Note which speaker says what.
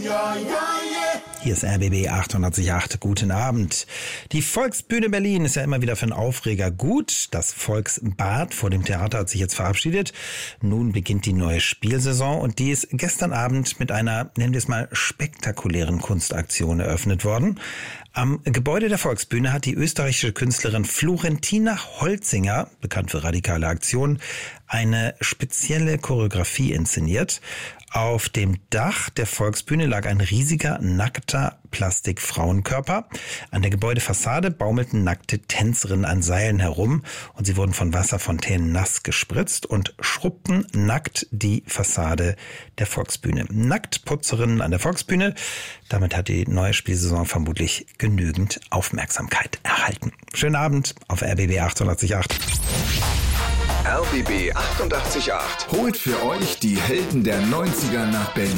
Speaker 1: Hier ist RBB 888. Guten Abend. Die Volksbühne Berlin ist ja immer wieder für einen Aufreger gut. Das Volksbad vor dem Theater hat sich jetzt verabschiedet. Nun beginnt die neue Spielsaison und die ist gestern Abend mit einer, nennen wir es mal, spektakulären Kunstaktion eröffnet worden. Am Gebäude der Volksbühne hat die österreichische Künstlerin Florentina Holzinger, bekannt für radikale Aktionen, eine spezielle Choreografie inszeniert. Auf dem Dach der Volksbühne lag ein riesiger, nackter Plastikfrauenkörper. An der Gebäudefassade baumelten nackte Tänzerinnen an Seilen herum und sie wurden von Wasserfontänen nass gespritzt und schrubbten nackt die Fassade der Volksbühne. Nacktputzerinnen an der Volksbühne. Damit hat die neue Spielsaison vermutlich genügend Aufmerksamkeit erhalten. Schönen Abend auf RBB 888.
Speaker 2: RBB 888
Speaker 3: holt für euch die Helden der 90er nach Berlin.